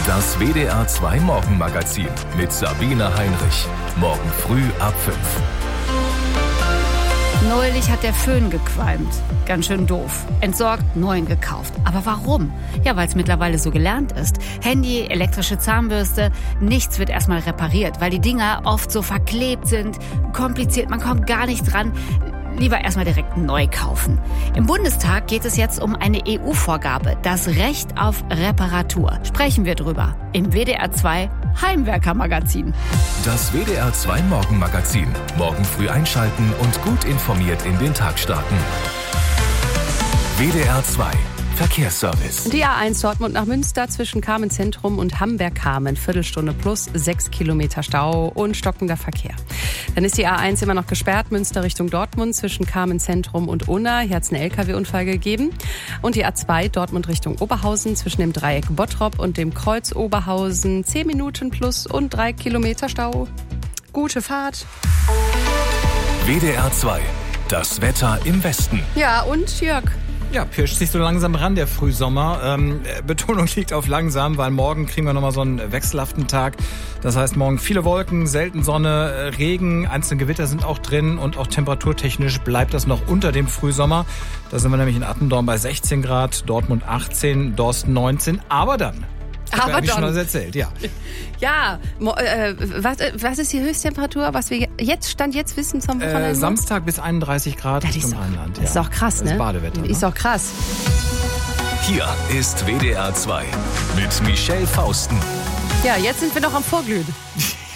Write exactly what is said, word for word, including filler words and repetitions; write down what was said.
Das W D R zwei Morgenmagazin mit Sabine Heinrich. Morgen früh ab fünf. Neulich hat der Föhn gequalmt. Ganz schön doof. Entsorgt, neuen gekauft. Aber warum? Ja, weil es mittlerweile so gelernt ist. Handy, elektrische Zahnbürste, nichts wird erstmal repariert, weil die Dinger oft so verklebt sind, kompliziert, man kommt gar nicht dran. Lieber erstmal direkt neu kaufen. Im Bundestag geht es jetzt um eine E U-Vorgabe, das Recht auf Reparatur. Sprechen wir drüber im W D R zwei Heimwerker-Magazin. Das W D R zwei Morgenmagazin. Morgen früh einschalten und gut informiert in den Tag starten. W D R zwei Verkehrsservice. Die A eins Dortmund nach Münster zwischen Carmen-Zentrum und Hamberg-Kamen. Viertelstunde plus sechs Kilometer Stau und stockender Verkehr. Dann ist die A eins immer noch gesperrt, Münster Richtung Dortmund zwischen Carmen-Zentrum und Unna. Hier hat es einen L K W-Unfall gegeben. Und die A zwei Dortmund Richtung Oberhausen zwischen dem Dreieck Bottrop und dem Kreuz Oberhausen. Zehn Minuten plus und drei Kilometer Stau. Gute Fahrt. W D R zwei. Das Wetter im Westen. Ja, und Jörg? Ja, pirscht sich so langsam ran, der Frühsommer. Ähm, Betonung liegt auf langsam, weil morgen kriegen wir nochmal so einen wechselhaften Tag. Das heißt, morgen viele Wolken, selten Sonne, Regen, einzelne Gewitter sind auch drin und auch temperaturtechnisch bleibt das noch unter dem Frühsommer. Da sind wir nämlich in Attendorn bei sechzehn Grad, Dortmund achtzehn, Dorsten neunzehn. Aber dann... Aber habe ich dann. schon alles erzählt, ja. Ja, äh, was, was ist die Höchsttemperatur, was wir jetzt Stand jetzt wissen zum Äh, Samstag bis einunddreißig Grad das ist Richtung doch, Rheinland. Das ist ja. doch krass, das ne? ist Badewetter. Ist ne? doch krass. Hier ist W D R zwei mit Michelle Fausten. Ja, jetzt sind wir noch am Vorglühen.